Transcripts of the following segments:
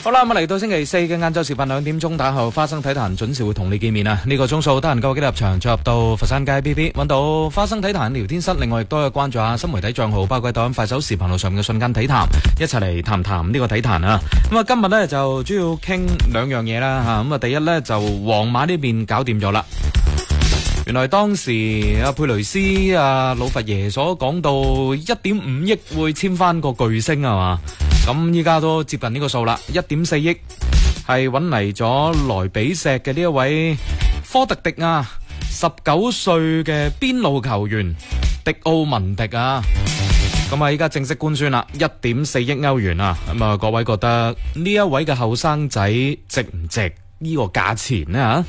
好啦，咁嚟到星期四嘅晏晝時分2點鐘打後，花生體壇準時會同你見面啊！呢個鐘數得閒夠幾入場，進入到佛山街 PP 揾到花生體壇聊天室。另外亦都有關注下新媒體賬號，包括抖音、快手、視頻路上嘅瞬間體壇，一齊嚟談談呢個體壇啊！咁啊，今日呢就主要傾兩樣嘢啦吓。咁啊，第一呢就皇馬呢邊搞掂咗啦。原來當時阿佩雷斯老佛爺所講到1.5億會簽翻個巨星係嘛？咁依家都接近呢個數啦，1.4億係揾嚟咗萊比錫嘅呢一位科特迪亞19歲嘅邊路球員迪奧文迪啊。咁啊依家正式官宣啦，1.4億歐元啊。咁啊各位覺得呢一位嘅後生仔值唔值呢個價錢呢？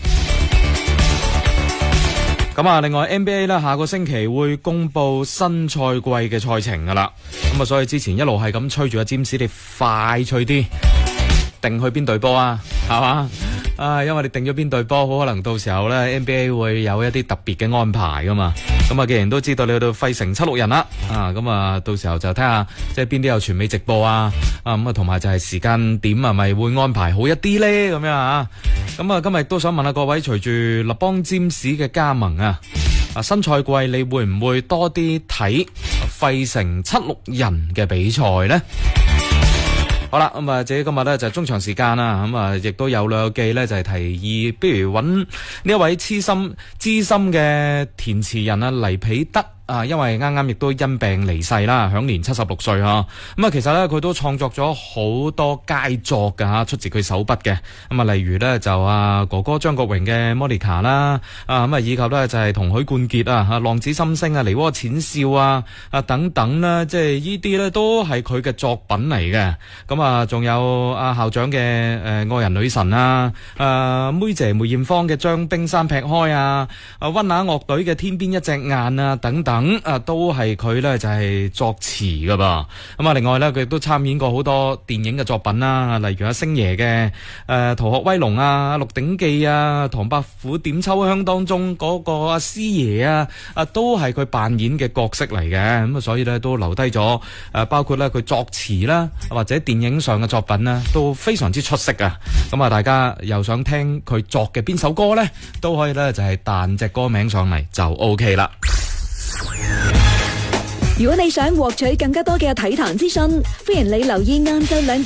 咁啊，另外 NBA 咧，下個星期會公布新賽季嘅賽程噶啦。咁啊，所以之前一路係咁催住阿詹士，你快脆啲定去邊隊波啊，係嘛？因為你定咗邊隊波，好可能到時候咧 NBA 會有一啲特別嘅安排噶嘛。咁啊，既然都知道你去到費城76人啦，咁啊，到時候就睇下即係邊啲有全美直播啊，咁啊，同埋就係時間點係咪會安排好一啲咧？咁樣啊。咁啊，今日都想問下各位，隨住立邦占士嘅加盟新賽季你會唔會多啲睇費城76人嘅比賽呢？好啦，咁啊，自己今日咧就中場時間啦，咁啊，亦都有兩個記咧就係提議，不如揾呢一位資深嘅填詞人黎彼得。因為啱啱亦都因病離世啦，享年76歲咁啊，其實咧佢都創作咗好多佳作噶吓，出自佢手筆嘅。咁啊，例如咧就哥哥張國榮嘅 Monica 啦，咁啊以及咧就係同許冠傑浪子心聲啊、梨渦淺笑等等啦，即係呢啲咧都係佢嘅作品嚟嘅。咁啊，仲有校長嘅愛人女神妹姐梅艷芳嘅將冰山劈開溫拿樂隊嘅天邊一隻雁等等。都係佢咧就係作詞噶噃。咁啊，另外咧佢亦都參演過好多電影嘅作品啦，例如星爺嘅《逃學威龍》鹿鼎記》唐伯虎點秋香當中嗰個師爺都係佢扮演嘅角色嚟嘅。咁啊，所以咧都留低咗包括咧佢作詞啦或者電影上嘅作品啦都非常之出色啊。咁啊，大家又想聽佢作嘅邊首歌咧，都可以咧就係彈隻歌名上嚟就 OK 啦。 如果你想獲取更加多嘅體壇資訊，歡迎你留意晏晝2點